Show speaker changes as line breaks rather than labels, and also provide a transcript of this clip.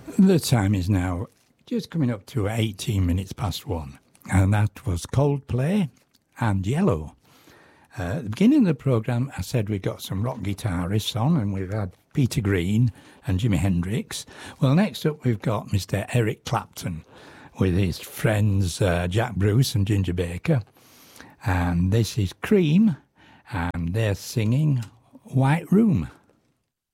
The time is now just coming up to 18 minutes past 1, and that was Coldplay and Yellow. At the beginning of the programme, I said we got some rock guitarists on, and we've had Peter Green and Jimi Hendrix. Well, next up we've got Mr. Eric Clapton with his friends Jack Bruce and Ginger Baker. And this is Cream, and they're singing White Room.